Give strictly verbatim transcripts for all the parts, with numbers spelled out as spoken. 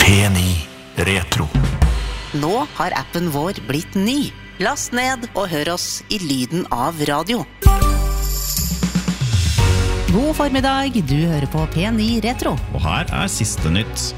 P ni Retro. Nå har appen vår blitt ny. Last ned og hør oss i lyden av radio. God formiddag, du hører på P ni Retro. Og her er siste nytt.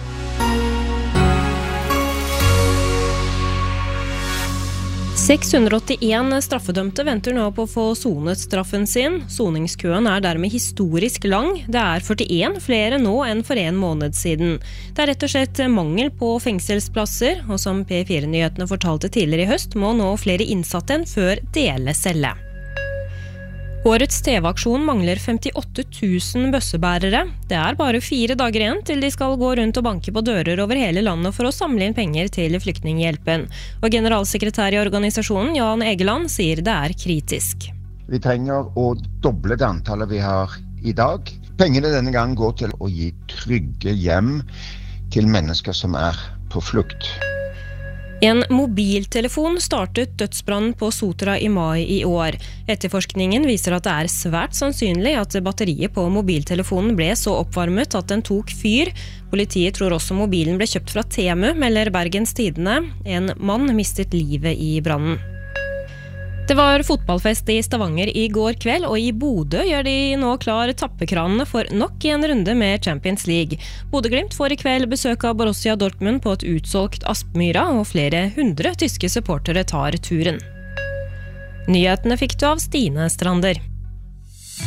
seks hundre åttien straffedømte venter nå på å få sonet straffen sin. Soningskøen er dermed historisk lang. Det er førtien flere nå enn for en måned siden. Det er rett og slett mangel på fengselsplasser, og som P fire-nyhetene fortalte tidligere i høst, må nå flere innsatte enn før dele celle. Årets T V-aksjon mangler femtiåtte tusen bøssebærere. Det er bare fire dager igjen til de skal gå rundt og banke på dører over hele landet for å samle inn penger til flyktninghjelpen. Og generalsekretær i organisasjonen, Jan Egeland, sier det er kritisk. Vi trenger å doble det antallet vi har i dag. Pengene denne gang går til å gi trygge hjem til mennesker som er på flukt. En mobiltelefon startet dødsbrannen på Sotra i mai i år. Etterforskningen viser at det er svært sannsynlig at batteriet på mobiltelefonen ble så oppvarmet at den tok fyr. Politiet tror også mobilen ble kjøpt fra Temu, melder Bergens Tidende. En mann mistet livet i brannen. Det var fotballfest i Stavanger i går kveld, og i Bodø gjør de nå klar tappekranene for nok en runde med Champions League. Bodø-Glimt får i kveld besøk av Borussia Dortmund på et utsolgt Aspmyra, og flere hundre tyske supportere tar turen. Nyhetene fikk du av Stine Strander.